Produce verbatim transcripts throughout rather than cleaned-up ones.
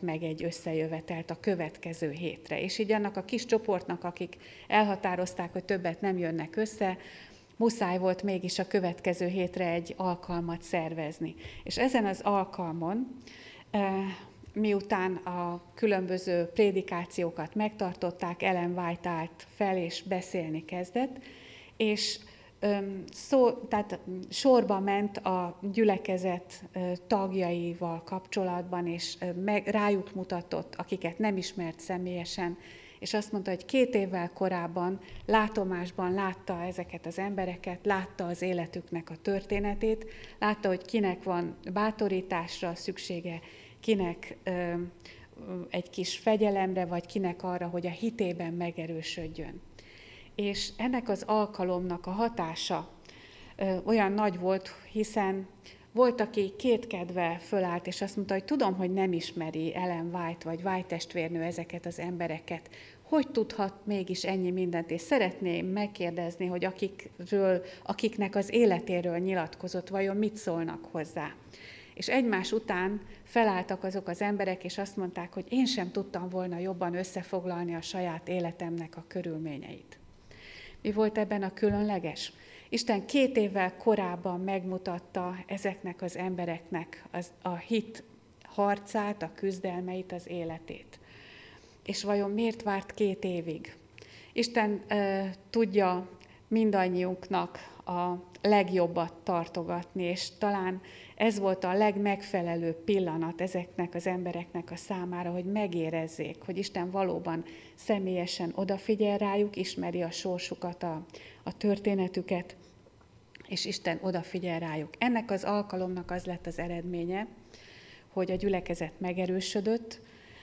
meg egy összejövetelt a következő hétre. És így annak a kis csoportnak, akik elhatározták, hogy többet nem jönnek össze, muszáj volt mégis a következő hétre egy alkalmat szervezni. És ezen az alkalmon, miután a különböző prédikációkat megtartották, Ellen White állt fel és beszélni kezdett, és szó, tehát sorba ment a gyülekezet tagjaival kapcsolatban, és meg, rájuk mutatott, akiket nem ismert személyesen, és azt mondta, hogy két évvel korábban látomásban látta ezeket az embereket, látta az életüknek a történetét, látta, hogy kinek van bátorításra szüksége, kinek ö, egy kis fegyelemre, vagy kinek arra, hogy a hitében megerősödjön. És ennek az alkalomnak a hatása ö, olyan nagy volt, hiszen volt, aki kétkedve fölállt, és azt mondta, hogy tudom, hogy nem ismeri Ellen White vagy White testvérnő ezeket az embereket. Hogy tudhat mégis ennyi mindent? És szeretném megkérdezni, hogy akikről, akiknek az életéről nyilatkozott, vajon mit szólnak hozzá. És egymás után felálltak azok az emberek, és azt mondták, hogy én sem tudtam volna jobban összefoglalni a saját életemnek a körülményeit. Mi volt ebben a különleges? Isten két évvel korábban megmutatta ezeknek az embereknek az, a hit harcát, a küzdelmeit, az életét. És vajon miért várt két évig? Isten e, tudja mindannyiunknak a legjobbat tartogatni, és talán ez volt a legmegfelelőbb pillanat ezeknek az embereknek a számára, hogy megérezzék, hogy Isten valóban személyesen odafigyel rájuk, ismeri a sorsukat, a, a történetüket, és Isten odafigyel rájuk. Ennek az alkalomnak az lett az eredménye, hogy a gyülekezet megerősödött,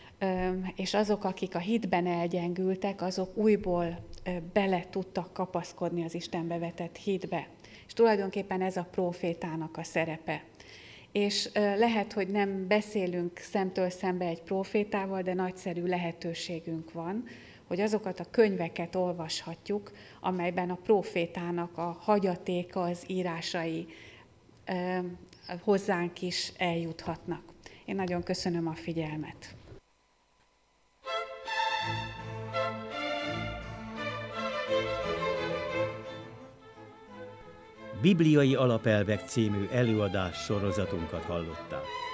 és azok, akik a hitben elgyengültek, azok újból bele tudtak kapaszkodni az Istenbe vetett hitbe. És tulajdonképpen ez a prófétának a szerepe. És lehet, hogy nem beszélünk szemtől szembe egy prófétával, de nagyszerű lehetőségünk van, hogy azokat a könyveket olvashatjuk, amelyben a prófétának a hagyatéka, az írásai hozzánk is eljuthatnak. Én nagyon köszönöm a figyelmet. Bibliai alapelvek című előadás sorozatunkat hallották.